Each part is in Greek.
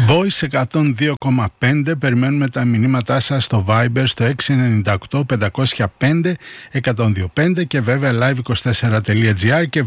Voice 102,5. Περιμένουμε τα μηνύματά σας στο Viber στο 698-505-1025 και βέβαια live24.gr και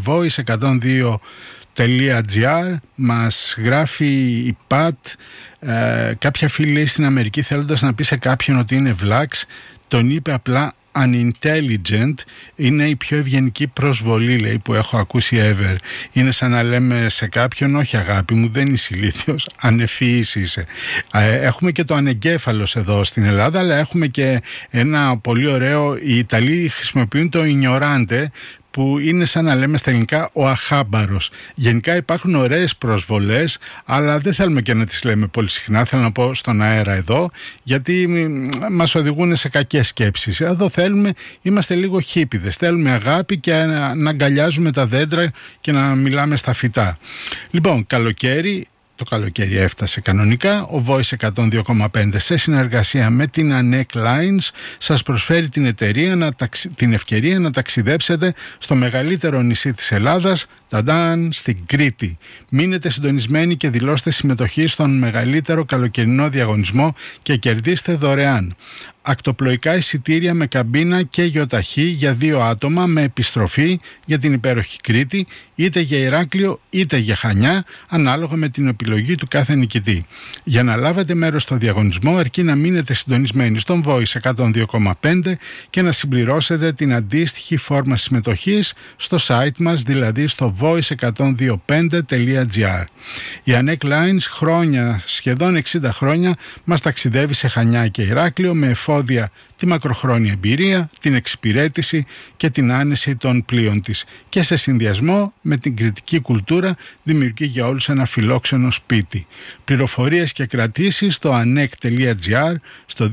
voice102.gr. Μας γράφει η Πατ, κάποια φίλη λέει στην Αμερική, θέλοντας να πει σε κάποιον ότι είναι βλάξ, τον είπε απλά unintelligent. Είναι η πιο ευγενική προσβολή, λέει, που έχω ακούσει ever. Είναι σαν να λέμε σε κάποιον, όχι αγάπη μου, δεν είσαι ηλίθιος, ανευφυής είσαι. Έχουμε και το ανεγκέφαλος εδώ στην Ελλάδα, αλλά έχουμε και ένα πολύ ωραίο, οι Ιταλοί χρησιμοποιούν το ignorante, που είναι σαν να λέμε στα ελληνικά ο αχάμπαρος. Γενικά υπάρχουν ωραίες προσβολές, αλλά δεν θέλουμε και να τις λέμε πολύ συχνά, θέλω να πω στον αέρα εδώ, γιατί μας οδηγούν σε κακές σκέψεις. Εδώ θέλουμε, είμαστε λίγο χίπηδες, θέλουμε αγάπη και να αγκαλιάζουμε τα δέντρα και να μιλάμε στα φυτά. Λοιπόν, καλοκαίρι. Το καλοκαίρι έφτασε κανονικά. Ο Voice 102,5 σε συνεργασία με την ANEC Lines σας προσφέρει την ευκαιρία να ταξιδέψετε στο μεγαλύτερο νησί της Ελλάδας, ταντάν, στην Κρήτη. Μείνετε συντονισμένοι και δηλώστε συμμετοχή στον μεγαλύτερο καλοκαιρινό διαγωνισμό και κερδίστε δωρεάν ακτοπλοϊκά εισιτήρια με καμπίνα και γεωταχή για 2 άτομα με επιστροφή για την υπέροχη Κρήτη, είτε για Ηράκλειο είτε για Χανιά, ανάλογα με την επιλογή του κάθε νικητή. Για να λάβετε μέρος στο διαγωνισμό, αρκεί να μείνετε συντονισμένοι στον Voice 102,5 και να συμπληρώσετε την αντίστοιχη φόρμα συμμετοχής στο site μας, δηλαδή στο voice102.5.gr. Η ANEC Lines σχεδόν 60 χρόνια μας ταξιδεύει σε Χανιά και Ηράκλειο με εφόδια τη μακροχρόνια εμπειρία, την εξυπηρέτηση και την άνεση των πλοίων της και σε συνδυασμό με την κριτική κουλτούρα δημιουργεί για όλους ένα φιλόξενο σπίτι. Πληροφορίες και κρατήσεις στο anec.gr, στο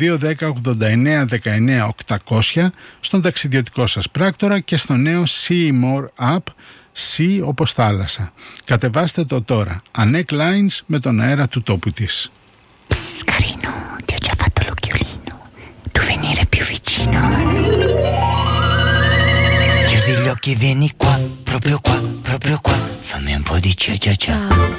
210-89-19-800, στον ταξιδιωτικό σας πράκτορα και στο νέο See More App, See όπως θάλασσα. Κατεβάστε το τώρα. ANEC Lines με τον αέρα του τόπου της. Carino, ti ho già fatto l'occhiolino. Tu venire più vicino. Chiudi gli occhi e vieni qua, proprio qua, proprio qua. Fammi un po' di cia cia cia.